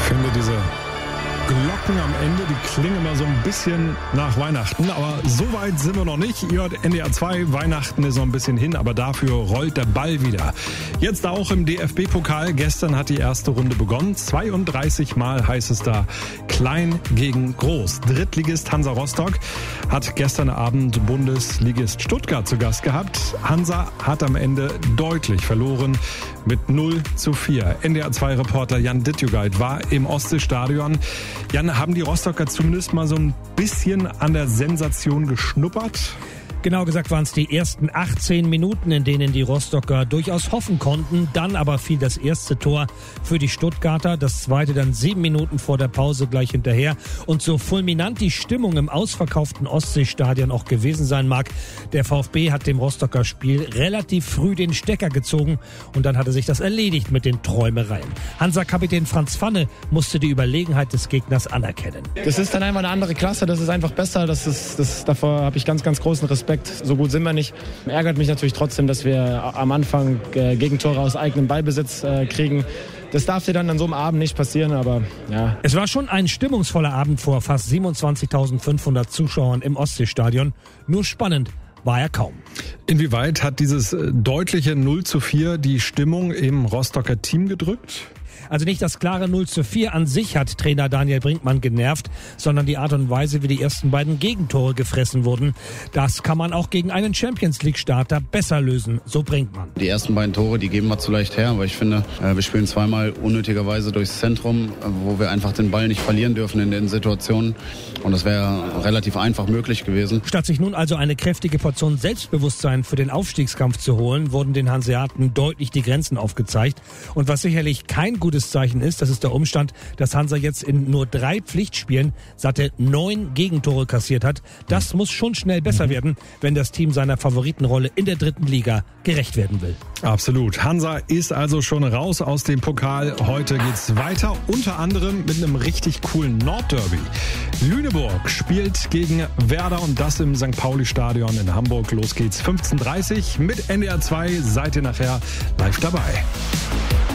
finde diese Glocken am Ende, die klingen immer so ein bisschen nach Weihnachten, aber so weit sind wir noch nicht. Ihr hört NDR 2, Weihnachten ist noch ein bisschen hin, aber dafür rollt der Ball wieder. Jetzt auch im DFB-Pokal, gestern hat die erste Runde begonnen. 32 Mal heißt es da klein gegen groß. Drittligist Hansa Rostock hat gestern Abend Bundesligist Stuttgart zu Gast gehabt. Hansa hat am Ende deutlich verloren mit 0:4. NDR 2-Reporter Jan Dittjugait war im Ostseestadion. Jan, haben die Rostocker zumindest mal so ein bisschen an der Sensation geschnuppert? Genau gesagt waren es die ersten 18 Minuten, in denen die Rostocker durchaus hoffen konnten. Dann aber fiel das erste Tor für die Stuttgarter, das zweite dann 7 Minuten vor der Pause gleich hinterher. Und so fulminant die Stimmung im ausverkauften Ostseestadion auch gewesen sein mag, der VfB hat dem Rostocker Spiel relativ früh den Stecker gezogen und dann hatte sich das erledigt mit den Träumereien. Hansa-Kapitän Franz Pfanne musste die Überlegenheit des Gegners anerkennen. Das ist dann einfach eine andere Klasse, das ist einfach besser, davor habe ich ganz, ganz großen Respekt. So gut sind wir nicht. Ärgert mich natürlich trotzdem, dass wir am Anfang Gegentore aus eigenem Ballbesitz kriegen. Das darf dir dann an so einem Abend nicht passieren, aber ja. Es war schon ein stimmungsvoller Abend vor fast 27.500 Zuschauern im Ostseestadion. Nur spannend war er kaum. Inwieweit hat dieses deutliche 0:4 die Stimmung im Rostocker Team gedrückt? Also nicht das klare 0:4 an sich hat Trainer Daniel Brinkmann genervt, sondern die Art und Weise, wie die ersten beiden Gegentore gefressen wurden. Das kann man auch gegen einen Champions-League-Starter besser lösen, so Brinkmann. Die ersten beiden Tore, die geben wir zu leicht her, aber ich finde, wir spielen zweimal unnötigerweise durchs Zentrum, wo wir einfach den Ball nicht verlieren dürfen in den Situationen. Und das wäre relativ einfach möglich gewesen. Statt sich nun also eine kräftige Portion Selbstbewusstsein für den Aufstiegskampf zu holen, wurden den Hanseaten deutlich die Grenzen aufgezeigt. Und was sicherlich kein gutes Zeichen ist, das ist der Umstand, dass Hansa jetzt in nur 3 Pflichtspielen satte 9 Gegentore kassiert hat. Das muss schon schnell besser werden, wenn das Team seiner Favoritenrolle in der 3. Liga gerecht werden will. Absolut. Hansa ist also schon raus aus dem Pokal. Heute geht's weiter, unter anderem mit einem richtig coolen Nordderby. Lüneburg spielt gegen Werder und das im St. Pauli-Stadion in Hamburg. Los geht's 15:30 mit NDR 2. Seid ihr nachher live dabei.